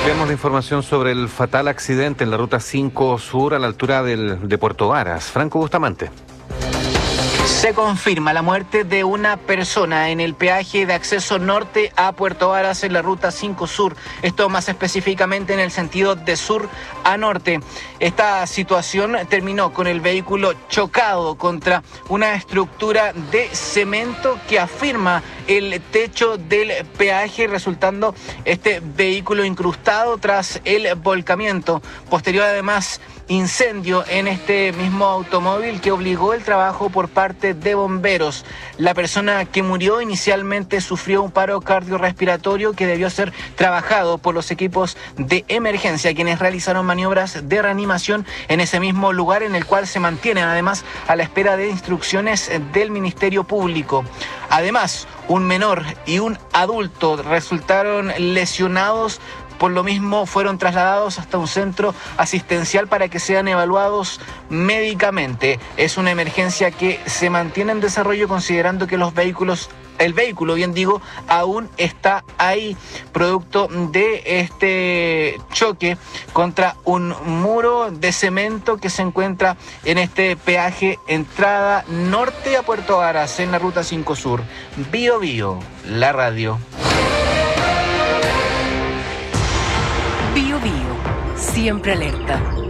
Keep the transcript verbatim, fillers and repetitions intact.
Ampliamos la información sobre el fatal accidente en la ruta cinco Sur a la altura del, de Puerto Varas. Franco Bustamante. Se confirma la muerte de una persona en el peaje de acceso norte a Puerto Varas en la ruta cinco Sur. Esto más específicamente en el sentido de sur a norte. Esta situación terminó con el vehículo chocado contra una estructura de cemento que afirma el techo del peaje, resultando este vehículo incrustado tras el volcamiento. Posterior, además, incendio en este mismo automóvil que obligó el trabajo por parte de bomberos. La persona que murió inicialmente sufrió un paro cardiorrespiratorio que debió ser trabajado por los equipos de emergencia, quienes realizaron maniobras de reanimación en ese mismo lugar, en el cual se mantienen además a la espera de instrucciones del Ministerio Público. Además, un menor y un adulto resultaron lesionados. Por lo mismo, fueron trasladados hasta un centro asistencial para que sean evaluados médicamente. Es una emergencia que se mantiene en desarrollo, considerando que los vehículos, el vehículo, bien digo, aún está ahí, producto de este choque contra un muro de cemento que se encuentra en este peaje entrada norte a Puerto Varas en la ruta cinco Sur. Bio Bio, la radio. Bio Bio, siempre alerta.